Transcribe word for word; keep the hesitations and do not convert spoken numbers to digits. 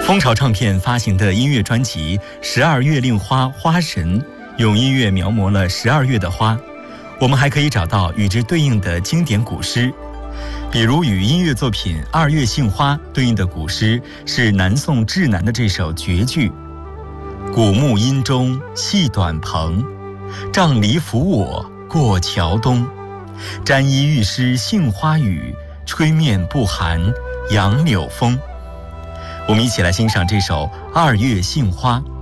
蜂巢唱片发行的音乐专辑《十二月令花·花神》，用音乐描摹了十二月的花。我们还可以找到与之对应的经典古诗，比如与音乐作品《二月杏花》对应的古诗是南宋志南的这首绝句：古木阴中系短篷，杖藜扶我过桥东。沾衣欲湿杏花雨，吹面不寒杨柳风。我们一起来欣赏这首《二月杏花》。